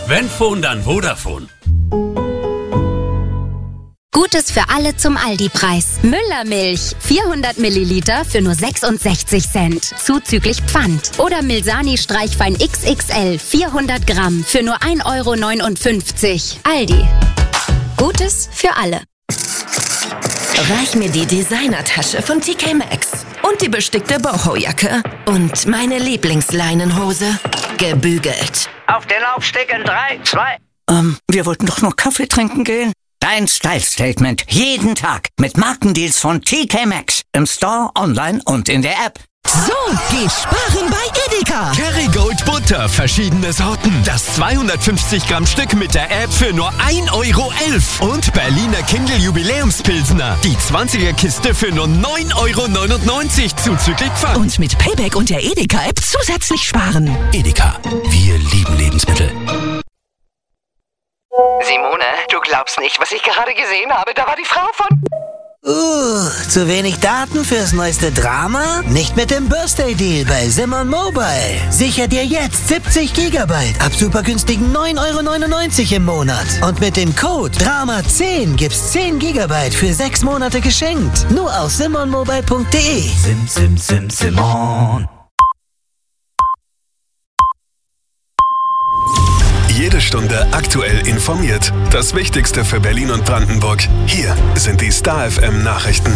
Wenn Phone, dann Vodafone. Gutes für alle zum Aldi-Preis. Müllermilch, 400 Milliliter für nur 66 Cent, zuzüglich Pfand. Oder Milsani Streichwein XXL, 400 Gramm für nur 1,59 €. Aldi. Gutes für alle. Reich mir die Designertasche von TK Maxx und die bestickte Boho-Jacke und meine Lieblingsleinenhose, gebügelt. Auf den Laufsteg in 3, 2... Wir wollten doch nur Kaffee trinken gehen. Dein Style-Statement jeden Tag mit Markendeals von TK Maxx im Store, online und in der App. So geht sparen bei Edeka. Kerrygold Butter, verschiedene Sorten. Das 250 Gramm Stück mit der App für nur 1,11 €. Und Berliner Kindle Jubiläumspilsner. Die 20er Kiste für nur 9,99 € zuzüglich Pfand. Und mit Payback und der Edeka-App zusätzlich sparen. Edeka, wir lieben Lebensmittel. Simone, du glaubst nicht, was ich gerade gesehen habe. Da war die Frau von... Zu wenig Daten fürs neueste Drama? Nicht mit dem Birthday Deal bei Simon Mobile. Sicher dir jetzt 70 GB ab super günstigen 9,99 € im Monat. Und mit dem Code DRAMA10 gibt's 10 GB für 6 Monate geschenkt. Nur auf simonmobile.de. Simon. Jede Stunde aktuell informiert. Das Wichtigste für Berlin und Brandenburg. Hier sind die Star FM Nachrichten.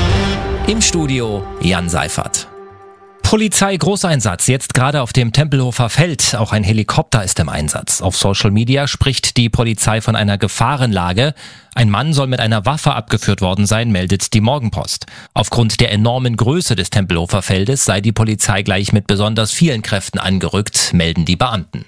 Im Studio Jan Seifert. Polizei Großeinsatz, jetzt gerade auf dem Tempelhofer Feld. Auch ein Helikopter ist im Einsatz. Auf Social Media spricht die Polizei von einer Gefahrenlage. Ein Mann soll mit einer Waffe abgeführt worden sein, meldet die Morgenpost. Aufgrund der enormen Größe des Tempelhofer Feldes sei die Polizei gleich mit besonders vielen Kräften angerückt, melden die Beamten.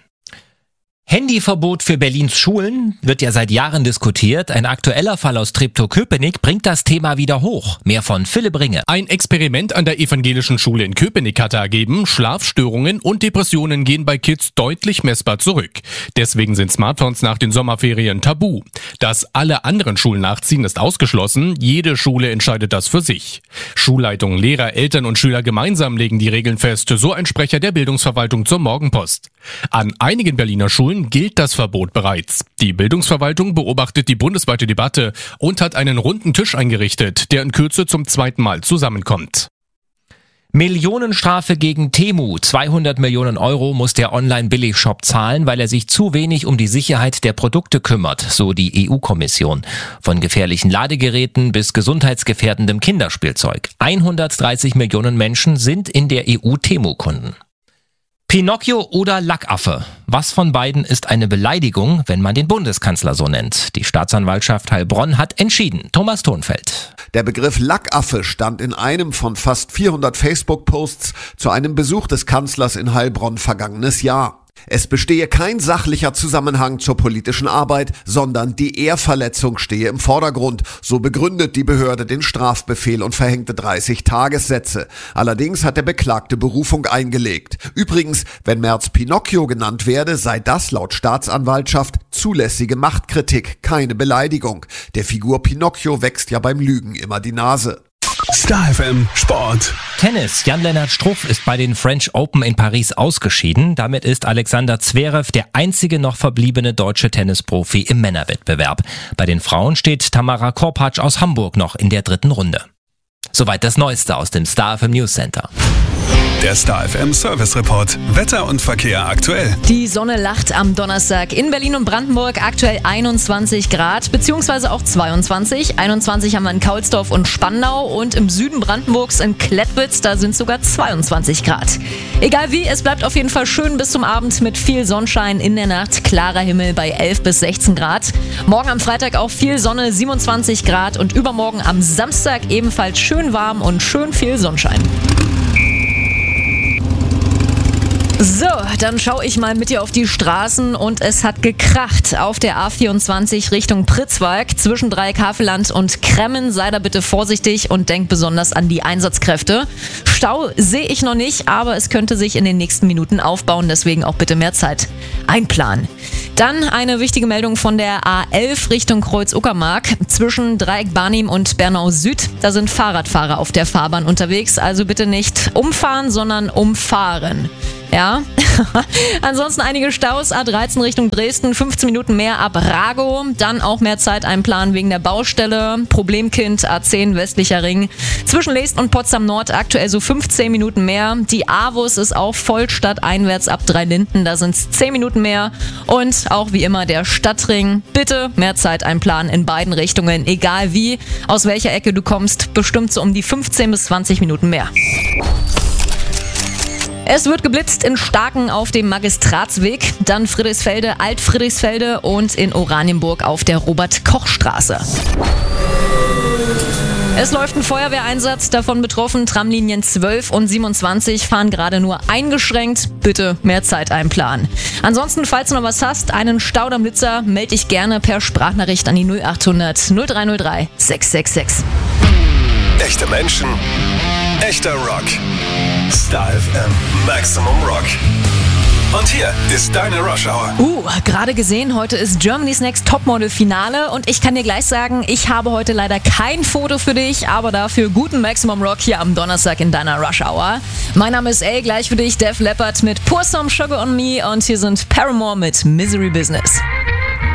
Handyverbot für Berlins Schulen wird ja seit Jahren diskutiert. Ein aktueller Fall aus Treptow-Köpenick bringt das Thema wieder hoch. Mehr von Philipp Ringe. Ein Experiment an der evangelischen Schule in Köpenick hatte ergeben, Schlafstörungen und Depressionen gehen bei Kids deutlich messbar zurück. Deswegen sind Smartphones nach den Sommerferien tabu. Dass alle anderen Schulen nachziehen, ist ausgeschlossen. Jede Schule entscheidet das für sich. Schulleitungen, Lehrer, Eltern und Schüler gemeinsam legen die Regeln fest, so ein Sprecher der Bildungsverwaltung zur Morgenpost. An einigen Berliner Schulen gilt das Verbot bereits. Die Bildungsverwaltung beobachtet die bundesweite Debatte und hat einen runden Tisch eingerichtet, der in Kürze zum 2. Mal zusammenkommt. Millionenstrafe gegen Temu. 200 Millionen € muss der Online-Billigshop zahlen, weil er sich zu wenig um die Sicherheit der Produkte kümmert, so die EU-Kommission. Von gefährlichen Ladegeräten bis gesundheitsgefährdendem Kinderspielzeug. 130 Millionen Menschen sind in der EU Temu-Kunden. Pinocchio oder Lackaffe? Was von beiden ist eine Beleidigung, wenn man den Bundeskanzler so nennt? Die Staatsanwaltschaft Heilbronn hat entschieden. Thomas Thonfeld. Der Begriff Lackaffe stand in einem von fast 400 Facebook-Posts zu einem Besuch des Kanzlers in Heilbronn vergangenes Jahr. Es bestehe kein sachlicher Zusammenhang zur politischen Arbeit, sondern die Ehrverletzung stehe im Vordergrund. So begründet die Behörde den Strafbefehl und verhängte 30 Tagessätze. Allerdings hat der Beklagte Berufung eingelegt. Übrigens, wenn Merz Pinocchio genannt werde, sei das laut Staatsanwaltschaft zulässige Machtkritik, keine Beleidigung. Der Figur Pinocchio wächst ja beim Lügen immer die Nase. Star FM Sport. Tennis. Jan-Lennart Struff ist bei den French Open in Paris ausgeschieden. Damit ist Alexander Zverev der einzige noch verbliebene deutsche Tennisprofi im Männerwettbewerb. Bei den Frauen steht Tamara Korpatsch aus Hamburg noch in der 3. Runde. Soweit das Neueste aus dem Star FM News Center. Der Star FM Service Report. Wetter und Verkehr aktuell. Die Sonne lacht am Donnerstag. In Berlin und Brandenburg aktuell 21 Grad, beziehungsweise auch 22. 21 haben wir in Kaulsdorf und Spandau und im Süden Brandenburgs in Klettwitz, da sind sogar 22 Grad. Egal wie, es bleibt auf jeden Fall schön bis zum Abend mit viel Sonnenschein in der Nacht. Klarer Himmel bei 11 bis 16 Grad. Morgen am Freitag auch viel Sonne, 27 Grad und übermorgen am Samstag ebenfalls schön warm und schön viel Sonnenschein. So, dann schaue ich mal mit dir auf die Straßen und es hat gekracht auf der A24 Richtung Pritzwalk zwischen Dreieck-Havelland und Kremmen. Sei da bitte vorsichtig und denk besonders an die Einsatzkräfte. Stau sehe ich noch nicht, aber es könnte sich in den nächsten Minuten aufbauen, deswegen auch bitte mehr Zeit einplanen. Dann eine wichtige Meldung von der A11 Richtung Kreuz-Uckermark zwischen Dreieck-Barnim und Bernau Süd. Da sind Fahrradfahrer auf der Fahrbahn unterwegs, also bitte nicht umfahren, sondern umfahren. Ja, Ansonsten einige Staus, A13 Richtung Dresden, 15 Minuten mehr ab Ragow. Dann auch mehr Zeit einplanen wegen der Baustelle. Problemkind, A10 westlicher Ring. Zwischen Leest und Potsdam Nord aktuell so 15 Minuten mehr. Die Avus ist auch Vollstadt einwärts ab Dreilinden, da sind es 10 Minuten mehr. Und auch wie immer der Stadtring. Bitte mehr Zeit einplanen in beiden Richtungen, egal wie, aus welcher Ecke du kommst, bestimmt so um die 15 bis 20 Minuten mehr. Es wird geblitzt in Starken auf dem Magistratsweg, dann Friedrichsfelde, Alt-Friedrichsfelde und in Oranienburg auf der Robert-Koch-Straße. Es läuft ein Feuerwehreinsatz, davon betroffen Tramlinien 12 und 27 fahren gerade nur eingeschränkt. Bitte mehr Zeit einplanen. Ansonsten, falls du noch was hast, einen Staudammblitzer, melde dich gerne per Sprachnachricht an die 0800 0303 666. Echte Menschen, echter Rock. Star FM Maximum Rock. Und hier ist deine Rush Hour. Gerade gesehen, heute ist Germany's Next Topmodel Finale und ich kann dir gleich sagen, ich habe heute leider kein Foto für dich, aber dafür guten Maximum Rock hier am Donnerstag in deiner Rush Hour. Mein Name ist gleich für dich Def Leppard mit Pour Some Sugar on Me und hier sind Paramore mit Misery Business.